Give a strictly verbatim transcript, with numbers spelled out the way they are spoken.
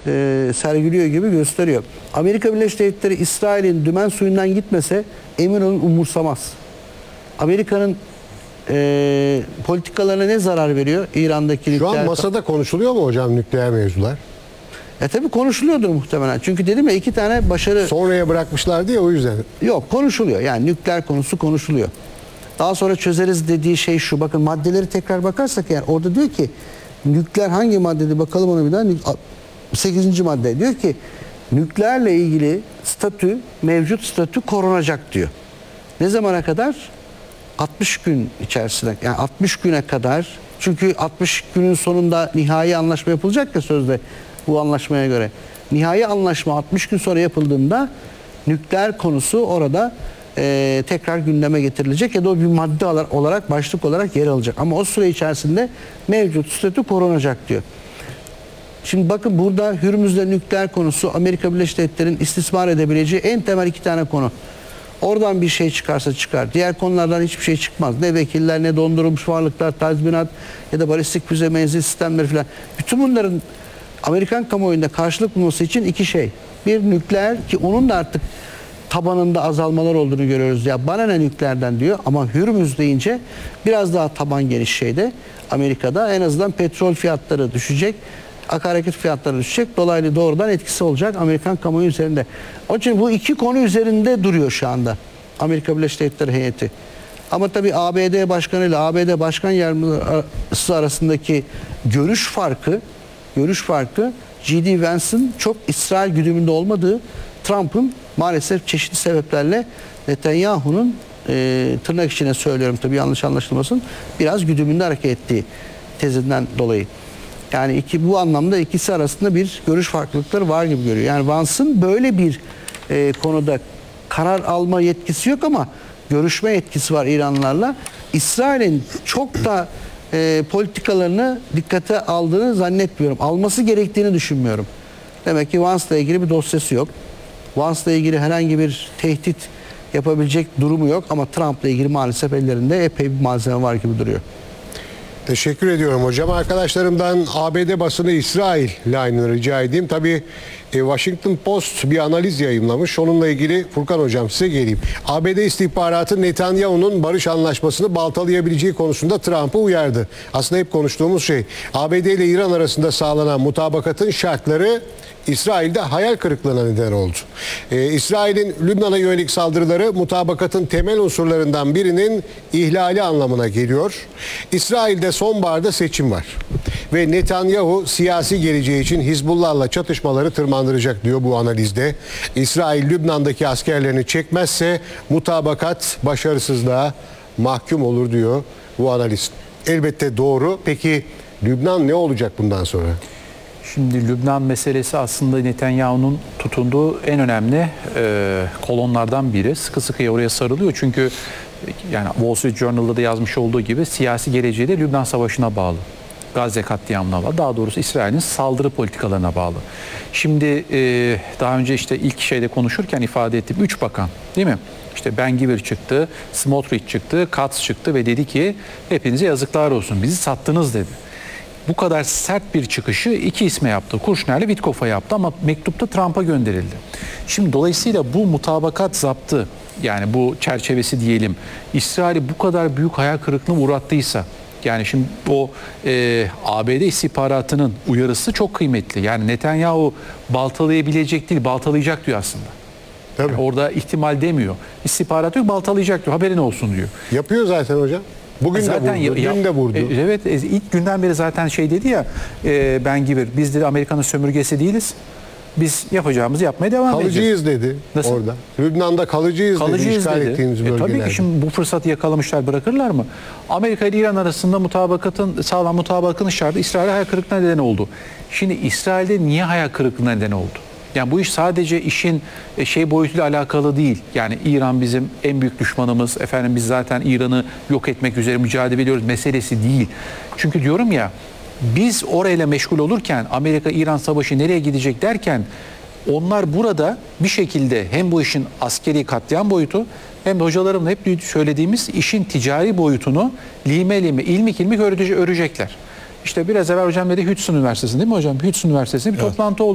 e, sergiliyor gibi gösteriyor. Amerika Birleşik Devletleri İsrail'in dümen suyundan gitmese emin olun umursamaz. Amerika'nın e, politikalarına ne zarar veriyor İran'daki Şu nükleer... an masada konuşuluyor mu hocam nükleer mevzular? E tabi konuşuluyordur muhtemelen. Çünkü dedim ya iki tane başarı... Sonraya bırakmışlar diye o yüzden. Yok konuşuluyor. Yani nükleer konusu konuşuluyor. Daha sonra çözeriz dediği şey şu. Bakın maddeleri tekrar bakarsak yani orada diyor ki nükleer hangi maddede bakalım ona bir daha. sekizinci madde diyor ki nükleerle ilgili statü, mevcut statü korunacak diyor. Ne zamana kadar? altmış gün içerisinde, yani altmış güne kadar, çünkü altmış günün sonunda nihai anlaşma yapılacak ya sözde bu anlaşmaya göre. Nihai anlaşma altmış gün sonra yapıldığında nükleer konusu orada e, tekrar gündeme getirilecek ya da o bir madde olarak, başlık olarak yer alacak. Ama o süre içerisinde mevcut statü korunacak diyor. Şimdi bakın burada Hürmüz'le nükleer konusu Amerika Birleşik Devletleri'nin istismar edebileceği en temel iki tane konu. Oradan bir şey çıkarsa çıkar. Diğer konulardan hiçbir şey çıkmaz. Ne vekiller, ne dondurulmuş varlıklar, tazminat ya da balistik füze menzil sistemleri falan. Bütün bunların Amerikan kamuoyunda karşılık bulması için iki şey. Bir nükleer, ki onun da artık tabanında azalmalar olduğunu görüyoruz. Ya bana ne nükleerden diyor ama Hürmüz deyince biraz daha taban geniş şeyde Amerika'da en azından petrol fiyatları düşecek. Akaryakıt fiyatları düşecek. Dolaylı doğrudan etkisi olacak Amerikan kamuoyu üzerinde. Onun için bu iki konu üzerinde duruyor şu anda Amerika Birleşik Devletleri heyeti. Ama tabii A B D Başkanı ile A B D Başkan Yardımcısı arasındaki görüş farkı, görüş farkı J D Vance'ın çok İsrail güdümünde olmadığı, Trump'ın maalesef çeşitli sebeplerle Netanyahu'nun e, tırnak içine söylüyorum tabii yanlış anlaşılmasın, biraz güdümünde hareket ettiği tezinden dolayı. Yani iki, bu anlamda ikisi arasında bir görüş farklılıkları var gibi görüyor. Yani Vance'ın böyle bir e, konuda karar alma yetkisi yok ama görüşme yetkisi var İranlılarla. İsrail'in çok da e, politikalarını dikkate aldığını zannetmiyorum. Alması gerektiğini düşünmüyorum. Demek ki Vance'la ilgili bir dosyası yok. Vance'la ilgili herhangi bir tehdit yapabilecek durumu yok ama Trump'la ilgili maalesef ellerinde epey bir malzeme var gibi duruyor. Teşekkür ediyorum hocam. Arkadaşlarımdan A B D basını İsrail line'ını rica edeyim. Tabii Washington Post bir analiz yayımlamış. Onunla ilgili Furkan hocam size geleyim. A B D istihbaratı Netanyahu'nun barış anlaşmasını baltalayabileceği konusunda Trump'ı uyardı. Aslında hep konuştuğumuz şey. A B D ile İran arasında sağlanan mutabakatın şartları İsrail'de hayal kırıklığına neden oldu. Ee, İsrail'in Lübnan'a yönelik saldırıları mutabakatın temel unsurlarından birinin ihlali anlamına geliyor. İsrail'de sonbaharda seçim var. Ve Netanyahu siyasi geleceği için Hizbullah'la çatışmaları tırmandıracak diyor bu analizde. İsrail Lübnan'daki askerlerini çekmezse mutabakat başarısızlığa mahkum olur diyor bu analiz. Elbette doğru. Peki Lübnan ne olacak bundan sonra? Şimdi Lübnan meselesi aslında Netanyahu'nun tutunduğu en önemli e, kolonlardan biri. Sıkı sıkıya oraya sarılıyor çünkü yani Wall Street Journal'da da yazmış olduğu gibi siyasi geleceği de Lübnan Savaşı'na bağlı. Gazze katliamına bağlı. Daha doğrusu İsrail'in saldırı politikalarına bağlı. Şimdi e, daha önce işte ilk şeyde konuşurken ifade ettim. Üç bakan değil mi? İşte Ben-Gvir çıktı, Smotrich çıktı, Katz çıktı ve dedi ki hepinize yazıklar olsun bizi sattınız dedi. Bu kadar sert bir çıkışı iki isme yaptı. Kuşner'le Witkoff'a yaptı ama mektupta Trump'a gönderildi. Şimdi dolayısıyla bu mutabakat zaptı yani bu çerçevesi diyelim İsrail'i bu kadar büyük hayal kırıklığına uğrattıysa yani şimdi o e, A B D istihbaratının uyarısı çok kıymetli. Yani Netanyahu baltalayabilecek değil baltalayacak diyor aslında. Yani orada ihtimal demiyor. İstihbarat yok baltalayacak diyor haberin olsun diyor. Yapıyor zaten hocam. Bugün zaten de vurdu, ya, dün de vurdu. E, evet, e, ilk günden beri zaten şey dedi ya, e, Ben-Gvir, biz de Amerika'nın sömürgesi değiliz. Biz yapacağımızı yapmaya devam kalıcıyız edeceğiz. dedi Nasıl? orada. Lübnan'da kalıcıyız, kalıcıyız dedi, işgal dedi. ettiğimiz E, bölgelerde. tabii ki şimdi bu fırsatı yakalamışlar bırakırlar mı? Amerika ile İran arasında mutabakatın, sağlam mutabakatın şartı İsrail'e hayal kırıklığına neden oldu. Şimdi İsrail'de niye hayal kırıklığına neden oldu? Yani bu iş sadece işin şey boyutuyla alakalı değil. Yani İran bizim en büyük düşmanımız. Efendim biz zaten İran'ı yok etmek üzere mücadele ediyoruz meselesi değil. Çünkü diyorum ya biz orayla meşgul olurken Amerika-İran savaşı nereye gidecek derken onlar burada bir şekilde hem bu işin askeri katliam boyutu hem de hocalarımla hep söylediğimiz işin ticari boyutunu lime lime ilmik ilmik örecekler. İşte biraz evvel hocam dedi Hudson Üniversitesi'nde değil mi hocam? Hudson Üniversitesi'nde bir evet. toplantı oldu.